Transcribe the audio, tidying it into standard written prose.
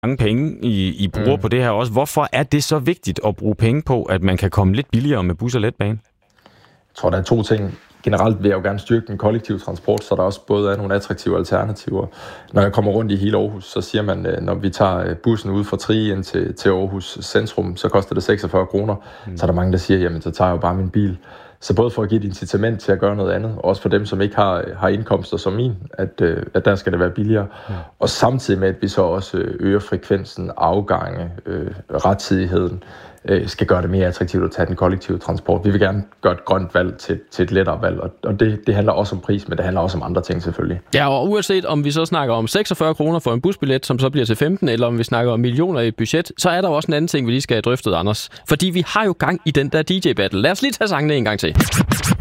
mange penge, I bruger på det her også. Hvorfor er det så vigtigt at bruge penge på, at man kan komme lidt billigere med bus og letbane? Jeg tror, der er 2 ting. Generelt vil jeg jo gerne styrke den kollektive transport, så der også både er nogle attraktive alternativer. Når jeg kommer rundt i hele Aarhus, så siger man, når vi tager bussen ud fra Trige ind til Aarhus centrum, så koster det 46 kroner. Så er der mange, der siger, jamen så tager jeg jo bare min bil. Så både for at give et incitament til at gøre noget andet, og også for dem, som ikke har indkomster som min, at der skal det være billigere. Og samtidig med, at vi så også øger frekvensen, afgange, rettidigheden, skal gøre det mere attraktivt at tage den kollektive transport. Vi vil gerne gøre et grønt valg til et lettere valg, og det handler også om pris, men det handler også om andre ting selvfølgelig. Ja, og uanset om vi så snakker om 46 kroner for en busbillet, som så bliver til 15, eller om vi snakker om millioner i et budget, så er der også en anden ting, vi lige skal have drøftet, Anders. Fordi vi har jo gang i den der DJ-battle. Lad os lige tage sangene en gang til.